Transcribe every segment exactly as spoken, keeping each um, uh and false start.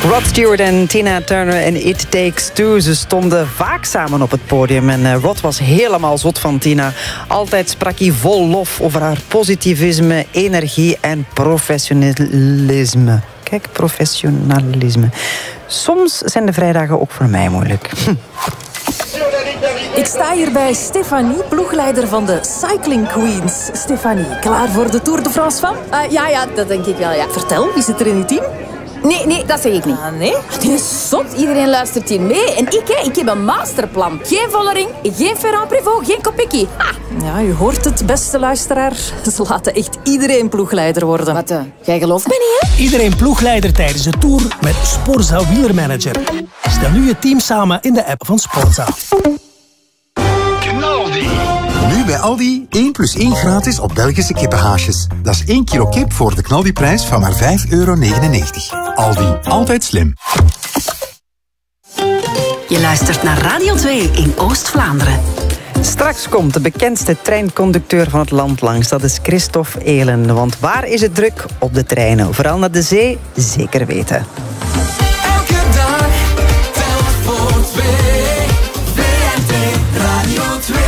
Rod Stewart en Tina Turner en It Takes Two. Ze stonden vaak samen op het podium. En uh, Rod was helemaal zot van Tina. Altijd sprak hij vol lof over haar positivisme, energie en professionalisme. Kijk, professionalisme. Soms zijn de vrijdagen ook voor mij moeilijk. Ik sta hier bij Stefanie, ploegleider van de Cycling Queens. Stefanie, klaar voor de Tour de France van? Uh, ja, ja, dat denk ik wel, ja. Vertel, wie zit er in je team? Nee, nee, dat zeg ik niet. Ah, nee? Die is zot. Iedereen luistert hier mee. En ik, hè, ik heb een masterplan. Geen Vollering, geen Ferrand-Prévot, geen Kopecky. Ha! Ja, u hoort het, beste luisteraar. Ze laten echt iedereen ploegleider worden. Wat, uh, jij gelooft me niet, hè? Iedereen ploegleider tijdens de Tour met Sporza Wielermanager. Stel nu je team samen in de app van Sporza. Nu bij Aldi één plus één gratis op Belgische kippenhaasjes. Dat is één kilo kip voor de Knaldiprijs van maar vijf euro negenennegentig. Aldi, altijd slim. Je luistert naar Radio twee in Oost-Vlaanderen. Straks komt de bekendste treinconducteur van het land langs. Dat is Christophe Ehlen. Want waar is het druk? Op de treinen. Vooral naar de zee? Zeker weten. Elke dag telt voor twee. V R T Radio twee.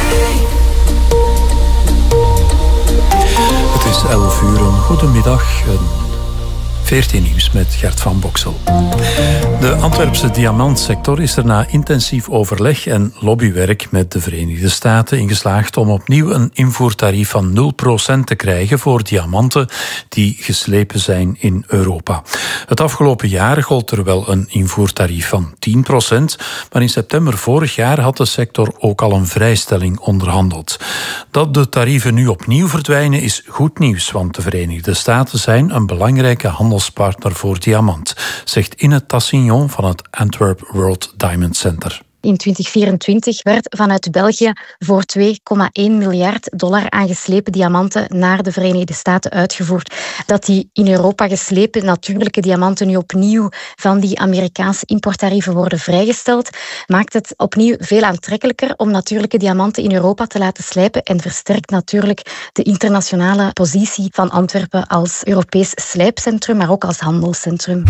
Het is elf uur, een goedemiddag. veertien nieuws met Gert van Boksel. De Antwerpse diamantsector is er na intensief overleg en lobbywerk met de Verenigde Staten in geslaagd om opnieuw een invoertarief van nul procent te krijgen voor diamanten die geslepen zijn in Europa. Het afgelopen jaar gold er wel een invoertarief van tien procent, maar in september vorig jaar had de sector ook al een vrijstelling onderhandeld. Dat de tarieven nu opnieuw verdwijnen is goed nieuws, want de Verenigde Staten zijn een belangrijke handelspartner voor diamant, zegt Inne Tassignon van het Antwerp World Diamond Center. In twintig vierentwintig werd vanuit België voor twee komma één miljard dollar aan geslepen diamanten naar de Verenigde Staten uitgevoerd. Dat die in Europa geslepen natuurlijke diamanten nu opnieuw van die Amerikaanse importtarieven worden vrijgesteld, maakt het opnieuw veel aantrekkelijker om natuurlijke diamanten in Europa te laten slijpen en versterkt natuurlijk de internationale positie van Antwerpen als Europees slijpcentrum, maar ook als handelscentrum.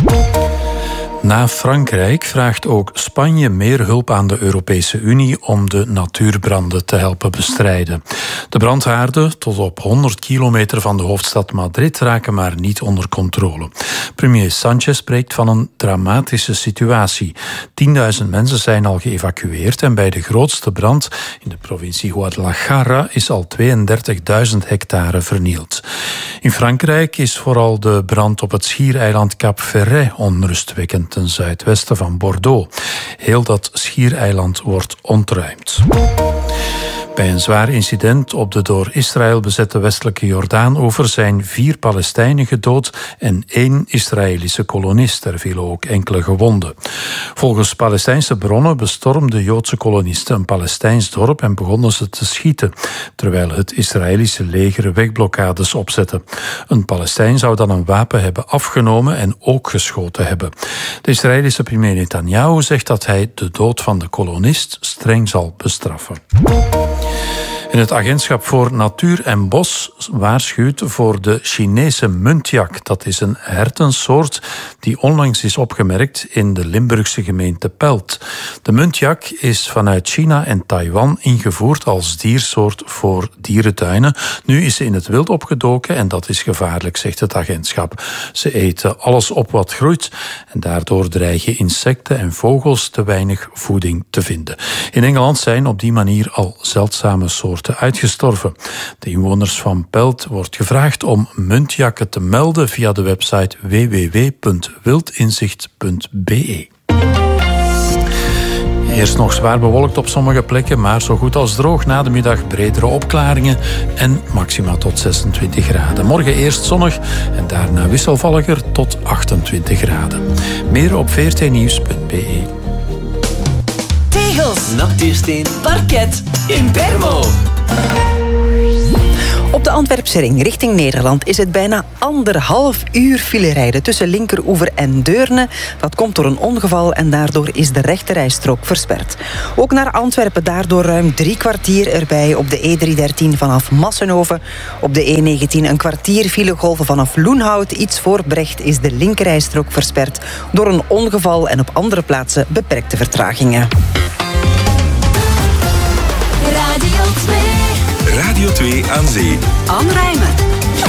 Na Frankrijk vraagt ook Spanje meer hulp aan de Europese Unie om de natuurbranden te helpen bestrijden. De brandhaarden tot op honderd kilometer van de hoofdstad Madrid raken maar niet onder controle. Premier Sánchez spreekt van een dramatische situatie. tienduizend mensen zijn al geëvacueerd en bij de grootste brand in de provincie Guadalajara is al tweeëndertigduizend hectare vernield. In Frankrijk is vooral de brand op het schiereiland Cap Ferret onrustwekkend ten zuidwesten van Bordeaux. Heel dat schiereiland wordt ontruimd. Bij een zwaar incident op de door Israël bezette westelijke Jordaanoever zijn vier Palestijnen gedood en één Israëlische kolonist. Er vielen ook enkele gewonden. Volgens Palestijnse bronnen bestormden Joodse kolonisten een Palestijns dorp en begonnen ze te schieten, terwijl het Israëlische leger wegblokkades opzette. Een Palestijn zou dan een wapen hebben afgenomen en ook geschoten hebben. De Israëlische premier Netanyahu zegt dat hij de dood van de kolonist streng zal bestraffen. En het Agentschap voor Natuur en Bos waarschuwt voor de Chinese muntjak. Dat is een hertensoort die onlangs is opgemerkt in de Limburgse gemeente Pelt. De muntjak is vanuit China en Taiwan ingevoerd als diersoort voor dierentuinen. Nu is ze in het wild opgedoken en dat is gevaarlijk, zegt het agentschap. Ze eten alles op wat groeit en daardoor dreigen insecten en vogels te weinig voeding te vinden. In Engeland zijn op die manier al zeldzame soorten uitgestorven. De inwoners van Pelt wordt gevraagd om muntjakken te melden via de website w w w punt wildinzicht punt b e. Eerst nog zwaar bewolkt op sommige plekken, maar zo goed als droog. Na de middag bredere opklaringen en maxima tot zesentwintig graden. Morgen eerst zonnig en daarna wisselvalliger tot achtentwintig graden. Meer op v r t nieuws punt b e. Tegels, natuursteen, parket, Impermo. Op Op de Antwerpse ring richting Nederland is het bijna anderhalf uur file rijden tussen Linkeroever en Deurne. Dat komt door een ongeval en daardoor is de rechterrijstrook versperd. Ook naar Antwerpen daardoor ruim drie kwartier erbij op de E driehonderddertien vanaf Massenhoven. Op de E negentien een kwartier filegolven vanaf Loenhout. Iets voor Brecht is de linkerrijstrook versperd door een ongeval en op andere plaatsen beperkte vertragingen. Radio twee. Radio twee aan zee. Anne Rijmen.